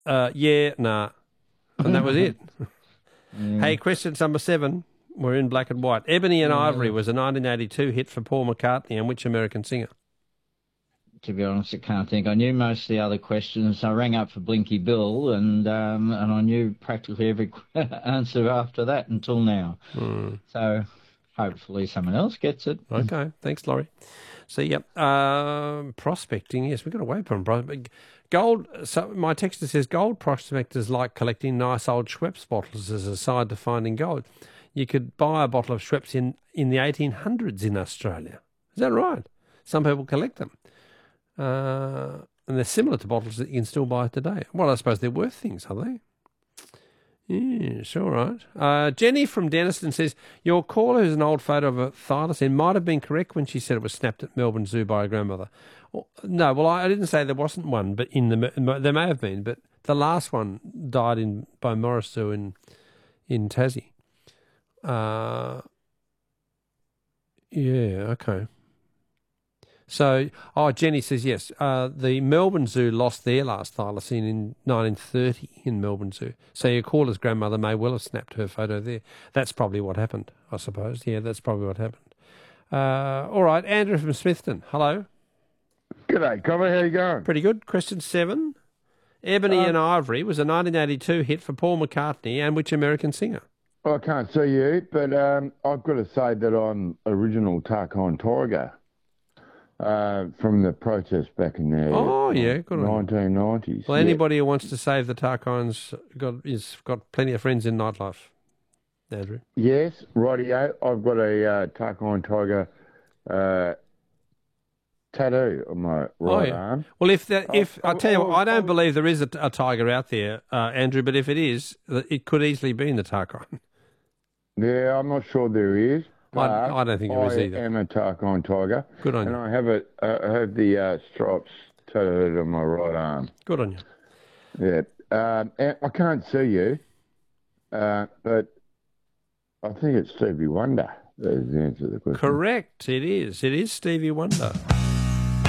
Yeah, nah. And that was it. Yeah. Hey, question number 7. We're in black and white. Ebony and Ivory was a 1982 hit for Paul McCartney, and which American singer? To be honest, I can't think. I knew most of the other questions. I rang up for Blinky Bill, and I knew practically every answer after that until now. So hopefully someone else gets it. Okay, thanks, Laurie. So, yep, prospecting, yes, we've got away from prospecting. Gold, so my texter says, gold prospectors like collecting nice old Schweppes bottles as a side to finding gold. You could buy a bottle of Schweppes in the 1800s in Australia. Is that right? Some people collect them. And they're similar to bottles that you can still buy today. Well, I suppose they're worth things, are they? Yes, all right. Jenny from Denniston says, your caller, who's an old photo of a thylacine, might have been correct when she said it was snapped at Melbourne Zoo by her grandmother. No, well, I didn't say there wasn't one, but there may have been, but the last one died by Morris Zoo in Tassie. Yeah, okay. So, Jenny says yes. The Melbourne Zoo lost their last thylacine in 1930 in Melbourne Zoo. So your caller's grandmother may well have snapped her photo there. That's probably what happened, I suppose. Yeah, that's probably what happened. All right, Andrew from Smithton. Hello. G'day, Cobber. How you going? Pretty good. Question 7. Ebony and Ivory was a 1982 hit for Paul McCartney, and which American singer? I can't see you, but I've got to say that I'm original Tarkine Tiger from the protest back in the good on you. 1990s. Well, anybody who wants to save the Tarkines got plenty of friends in nightlife, Andrew. Yes, rightio. I've got a Tarkine Tiger tattoo on my right arm. Well, if I tell you what, I don't believe there is a tiger out there, Andrew. But if it is, it could easily be in the Tarkine. Yeah, I'm not sure there is. I don't think there is either. I am a Tarkine Tiger. Good on you. And I have the stripes tattooed on my right arm. Good on you. Yeah. I can't see you, but I think it's Stevie Wonder. That's the answer to the question. Correct. It is. It is Stevie Wonder.